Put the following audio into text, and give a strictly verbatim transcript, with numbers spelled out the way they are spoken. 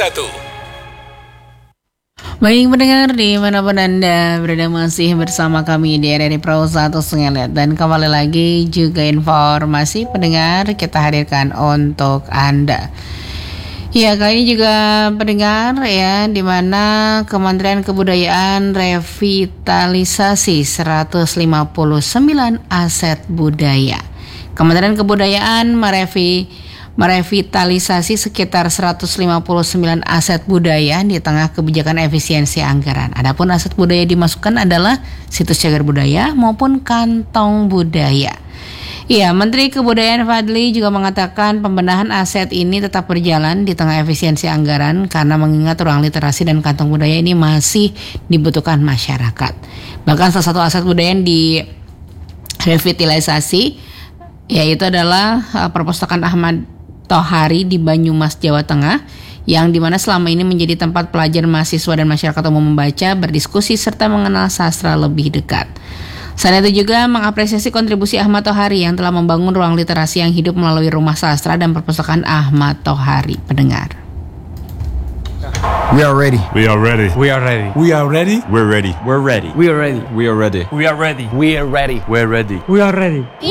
satu. Baik pendengar dimanapun Anda berada, masih bersama kami di R R I Pro satu Sengelet. Dan kembali lagi juga informasi pendengar kita hadirkan untuk Anda. Ya, kali ini juga pendengar ya, di mana Kementerian Kebudayaan revitalisasi seratus lima puluh sembilan aset budaya. Kementerian Kebudayaan merevi merevitalisasi sekitar seratus lima puluh sembilan aset budaya di tengah kebijakan efisiensi anggaran. Adapun aset budaya dimasukkan adalah situs cagar budaya maupun kantong budaya. Ya, Menteri Kebudayaan Fadli juga mengatakan pembenahan aset ini tetap berjalan di tengah efisiensi anggaran karena mengingat ruang literasi dan kantong budaya ini masih dibutuhkan masyarakat. Bahkan salah satu aset budaya yang direvitalisasi yaitu adalah uh, Perpustakaan Ahmad Tohari di Banyumas, Jawa Tengah, yang dimana selama ini menjadi tempat pelajar, mahasiswa, dan masyarakat umum membaca, berdiskusi, serta mengenal sastra lebih dekat. Selain itu juga mengapresiasi kontribusi Ahmad Tohari yang telah membangun ruang literasi yang hidup melalui Rumah Sastra dan Perpustakaan Ahmad Tohari. Pendengar, We are ready. We are ready. We are ready. We are ready. We're ready. We're ready. We are ready. We are ready. We are ready. We are ready. We're ready. We are ready.